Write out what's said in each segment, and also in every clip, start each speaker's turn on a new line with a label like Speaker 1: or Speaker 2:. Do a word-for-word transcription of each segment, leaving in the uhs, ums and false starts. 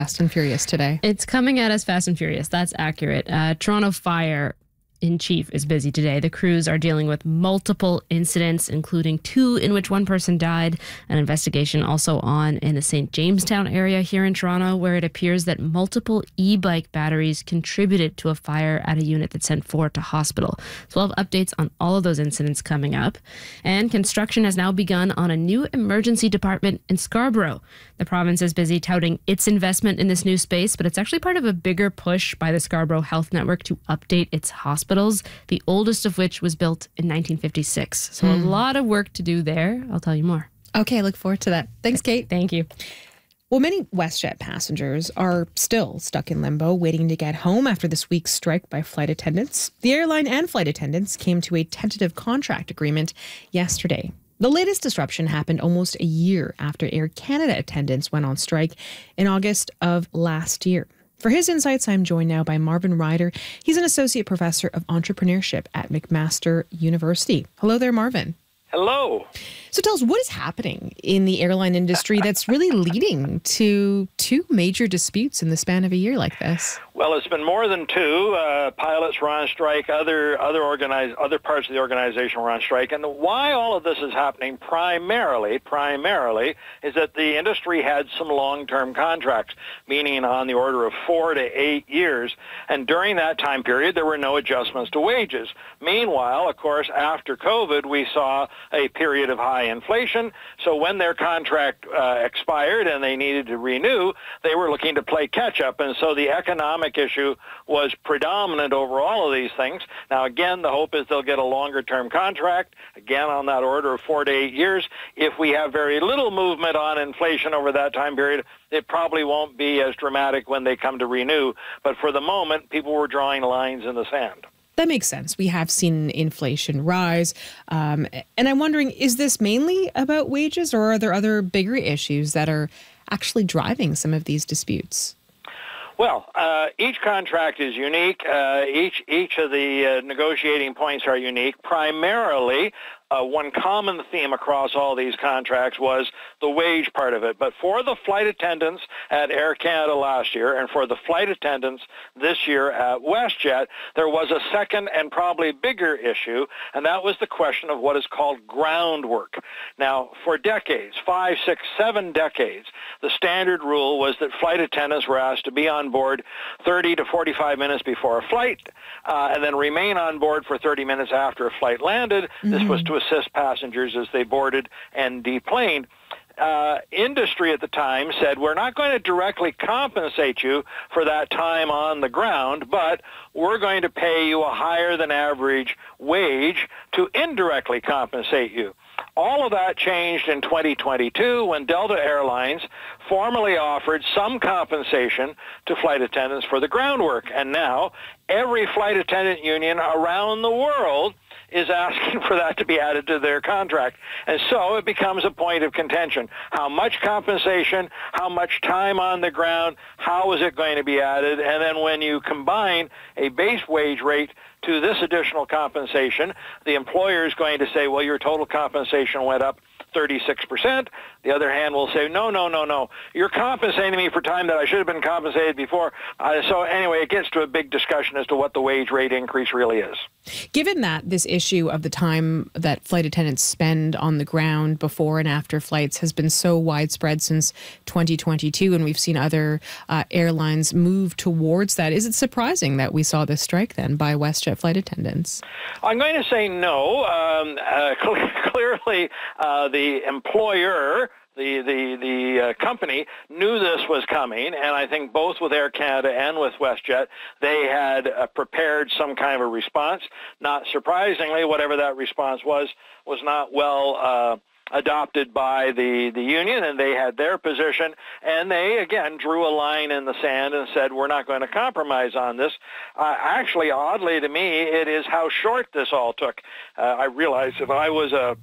Speaker 1: Fast and Furious today.
Speaker 2: It's coming at us fast and furious. That's accurate. Uh, Toronto Fire in chief is busy today. The crews are dealing with multiple incidents, including two in which one person died. An investigation also on in the Saint Jamestown area here in Toronto, where it appears that multiple e-bike batteries contributed to a fire at a unit that sent four to hospital. So we'll have updates on all of those incidents coming up. And construction has now begun on a new emergency department in Scarborough. The province is busy touting its investment in this new space, but it's actually part of a bigger push by the Scarborough Health Network to update its hospital. The oldest of which was built in nineteen fifty-six. So mm. a lot of work to do there. I'll tell you more.
Speaker 1: Okay, look forward to that. Thanks, Kate.
Speaker 2: Thank you.
Speaker 1: Well, many WestJet passengers are still stuck in limbo, waiting to get home after this week's strike by flight attendants. The airline and flight attendants came to a tentative contract agreement yesterday. The latest disruption happened almost a year after Air Canada attendants went on strike in August of last year. For his insights, I'm joined now by Marvin Ryder. He's an associate professor of entrepreneurship at McMaster University. Hello there, Marvin.
Speaker 3: Hello.
Speaker 1: So tell us, what is happening in the airline industry that's really leading to two major disputes in the span of a year like this?
Speaker 3: Well, it's been more than two. Uh, pilots were on strike. Other other organize, other parts of the organization were on strike. And the, why all of this is happening primarily, primarily, is that the industry had some long-term contracts, meaning on the order of four to eight years. And during that time period, there were no adjustments to wages. Meanwhile, of course, after COVID, we saw a period of high inflation. So when their contract uh, expired and they needed to renew, they were looking to play catch-up. And so the economic issue was predominant over all of these things. Now, again, the hope is they'll get a longer-term contract, again, on that order of four to eight years. If we have very little movement on inflation over that time period, it probably won't be as dramatic when they come to renew. But for the moment, people were drawing lines in the sand.
Speaker 1: That makes sense. We have seen inflation rise. Um, and I'm wondering, is this mainly about wages, or are there other bigger issues that are actually driving some of these disputes?
Speaker 3: Well, uh, each contract is unique. Uh, each each of the uh, negotiating points are unique. Primarily, uh, one common theme across all these contracts was the wage part of it. But for the flight attendants at Air Canada last year and for the flight attendants this year at WestJet, there was a second and probably bigger issue, and that was the question of what is called ground work. Now, for decades, five, six, seven decades, the standard rule was that flight attendants were asked to be on board thirty to forty-five minutes before a flight uh, and then remain on board for thirty minutes after a flight landed. Mm-hmm. This was to assist passengers as they boarded and deplaned. Uh, industry at the time said, we're not going to directly compensate you for that time on the ground, but we're going to pay you a higher than average wage to indirectly compensate you. All of that changed in twenty twenty-two when Delta Airlines formally offered some compensation to flight attendants for the groundwork. And now every flight attendant union around the world is asking for that to be added to their contract. And so it becomes a point of contention. How much compensation, how much time on the ground, how is it going to be added? And then when you combine a base wage rate to this additional compensation, the employer is going to say, well, your total compensation went up thirty-six percent. The other hand will say, no, no, no, no. You're compensating me for time that I should have been compensated before. Uh, so anyway, it gets to a big discussion as to what the wage rate increase really is.
Speaker 1: Given that this issue of the time that flight attendants spend on the ground before and after flights has been so widespread since twenty twenty-two, and we've seen other uh, airlines move towards that, is it surprising that we saw this strike then by WestJet flight attendants?
Speaker 3: I'm going to say no. Um, uh, clearly, uh, the employer, the the the uh, company knew this was coming, and I think both with Air Canada and with WestJet, they had uh, prepared some kind of a response. Not surprisingly, whatever that response was, was not well uh, adopted by the, the union, and they had their position, and they, again, drew a line in the sand and said, we're not going to compromise on this. Uh, actually, oddly to me, it is how short this all took. Uh, I realized if I was a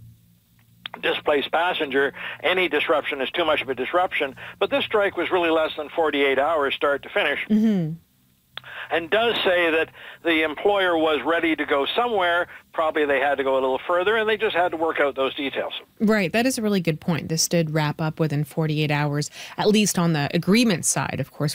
Speaker 3: displaced passenger, any disruption is too much of a disruption, but this strike was really less than forty-eight hours start to finish. Mm-hmm. And does say that the employer was ready to go somewhere. Probably they had to go a little further, and they just had to work out those details.
Speaker 1: Right. That is a really good point. This did wrap up within forty-eight hours, at least on the agreement side. Of course,